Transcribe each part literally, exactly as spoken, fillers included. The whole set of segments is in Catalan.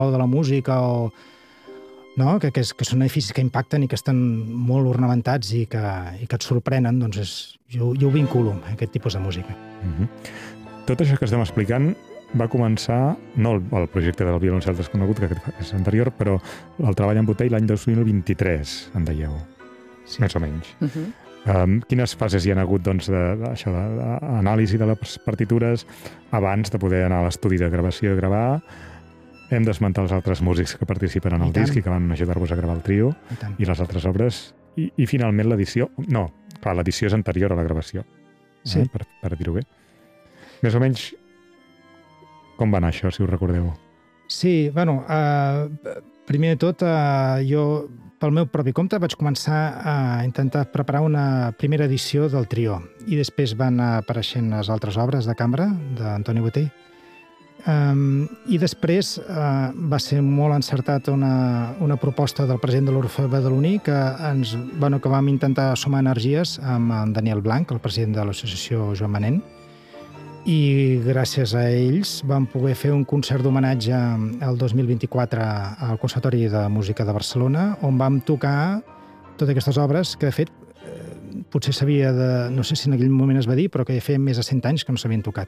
de la música o... No? Que, que, és, que són edificis que impacten i que estan molt ornamentats i que, i que et sorprenen, doncs és, jo, jo ho vinculo, aquest tipus de música. Mm-hmm. Tot això que estem explicant va començar, no el, el projecte del violoncel desconegut, que és anterior, però el treball en botell l'any dos mil vint-i-tres, en dèieu, sí. Més o menys. Uh-huh. Um, quines fases hi ha hagut doncs, d'anàlisi de, de, de les partitures abans de poder anar a l'estudi de gravació i gravar? Hem d'esmentar els altres músics que participen en el disc i que van ajudar-vos a gravar el trio i, i les altres obres. I, i finalment l'edició... No, clar, l'edició és anterior a la gravació, sí. eh? per, per dir-ho bé. Més o menys, com va anar això, si us recordeu? Sí, bueno, uh, primer de tot, uh, jo... Pel meu propi compte vaig començar a intentar preparar una primera edició del trio i després van apareixent les altres obres de cambra d'Antoni Botey. Um, I després uh, va ser molt encertat una, una proposta del president de l'Orfe Badaloní que, ens, bueno, que vam intentar sumar energies amb en Daniel Blanc, el president de l'associació Joan Manent, i gràcies a ells vam poder fer un concert d'homenatge el dos mil vint-i-quatre al Conservatori de Música de Barcelona, on vam tocar totes aquestes obres que, de fet, eh, potser s'havia de... No sé si en aquell moment es va dir, però que ja feien més de cent anys que no s'havien tocat.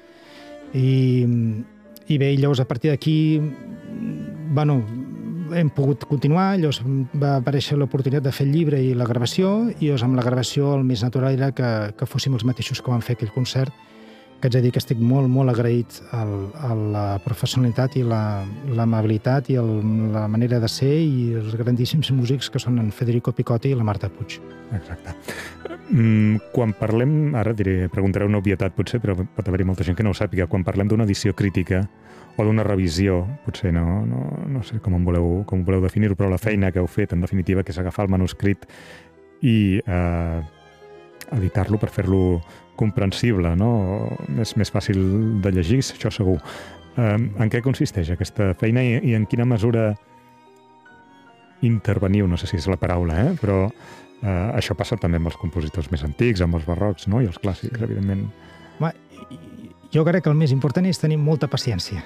I, i bé, llavors, a partir d'aquí, bueno, hem pogut continuar, llavors va aparèixer l'oportunitat de fer el llibre i la gravació, i llavors amb la gravació el més natural era que, que fóssim els mateixos que vam fer aquell concert, que haig de dir que estic molt, molt agraït al, a la professionalitat i l'amabilitat i el, la manera de ser i els grandíssims músics que són en Federico Picotti i la Marta Puig. Exacte. Mm, quan parlem, ara diré, preguntaré una obvietat potser, però pot haver-hi molta gent que no ho sàpiga, quan parlem d'una edició crítica o d'una revisió, potser no, no, no sé com en voleu, com voleu definir-ho, però la feina que heu fet, en definitiva, que és agafar el manuscrit i eh, editar-lo per fer-lo comprensible, no? És més fàcil de llegir, això segur. Eh, en què consisteix aquesta feina i, i en quina mesura interveniu, no sé si és la paraula, eh? Però eh, això passa també amb els compositors més antics, amb els barrocs, no? I els clàssics, evidentment. Home, jo crec que el més important és tenir molta paciència.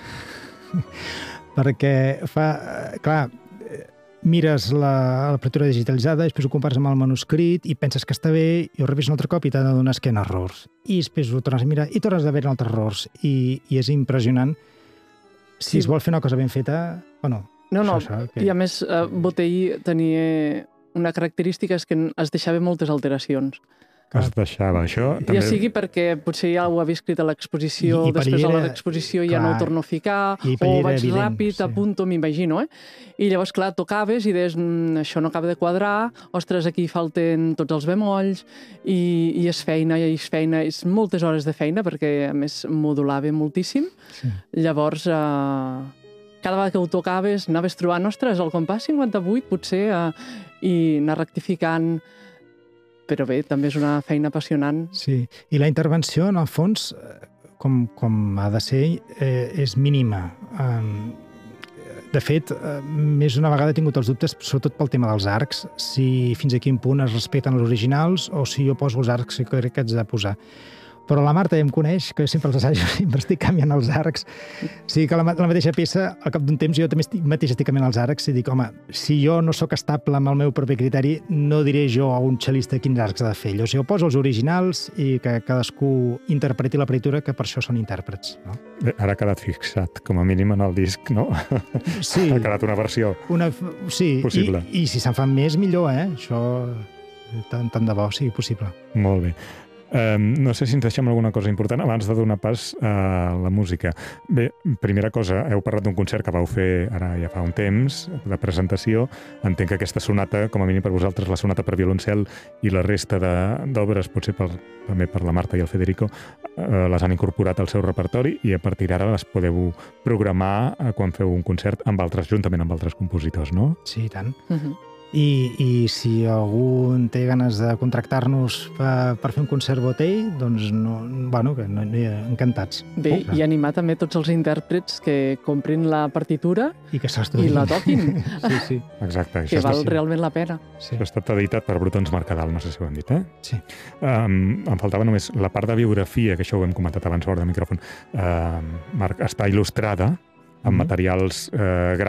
Perquè fa... Clar, mires la, la partitura digitalitzada, després ho compares amb el manuscrit i penses que està bé, i ho revises un altre cop i t'ha de donar que hi ha errors. I després ho tornes a mirar i tornes a veure altres errors. I, i és impressionant. Si sí. Es vol fer una cosa ben feta, bueno... No, no, això, això, que... i a més, uh, Botey tenia una característica, és que es deixava moltes alteracions. Es deixava, això... També... Ja sigui perquè potser ja ho havia escrit a l'exposició, després a l'exposició ja no ho torno a ficar, o vaig evident, ràpid, sí. Apunto, m'imagino, eh? I llavors, clar, tocaves i deies, mm, això no acaba de quadrar, ostres, aquí falten tots els bemolls, i, i és feina, i és feina, és moltes hores de feina, perquè, a més, modulava moltíssim. Sí. Llavors, eh, cada vegada que ho tocaves, anaves trobant, ostres, el compàs cinquanta-vuit, potser, eh, i anar rectificant... Però bé, també és una feina apassionant. Sí, i la intervenció, en el fons, com, com ha de ser, eh, és mínima. De fet, més d'una vegada he tingut els dubtes, sobretot pel tema dels arcs, si fins a quin punt es respecten els originals o si jo poso els arcs que crec que haig de posar. Però la Marta ja em coneix, que sempre els assajos sempre estic canviant els arcs. O sigui que la, la mateixa peça, al cap d'un temps, jo també estic, mateix estic canviant els arcs i dic, home, si jo no sóc estable amb el meu propi criteri, no diré jo a un cel·lista quins arcs ha de fer. Llavors jo poso els originals i que cadascú interpreti la partitura, que per això són intèrprets. No? Bé, ara ha quedat fixat, com a mínim, en el disc, no? Sí. Ha quedat una versió una, sí, possible. I, i si se'n fan més, millor, eh? Això, tant, tant de bo sigui possible. Molt bé. Um, no sé si ens deixem alguna cosa important abans de donar pas a la música. Bé, primera cosa, heu parlat d'un concert que vau fer ara ja fa un temps, de presentació. Entenc que aquesta sonata, com a mínim per vosaltres, la sonata per violoncel i la resta d'obres, potser per, també per la Marta i el Federico, eh, les han incorporat al seu repertori i a partir d'ara les podeu programar quan feu un concert amb altres, juntament amb altres compositors, no? Sí, i tant. Uh-huh. I, i si algú té ganes de contractar-nos per, per fer un concert Botey, doncs no, bueno, que no, no, encantats. Bé, oh, i animar també tots els intèrprets que comprin la partitura i, que i la toquin. Sí, sí. Exacte. Que val realment la pena. Sí. Això ha estat editat per Brutons Mercadal, no sé si ho hem dit, eh? Sí. Um, em faltava només la part de biografia, que això ho hem comentat abans fora de micròfon. Uh, Marc, està il·lustrada amb materials eh,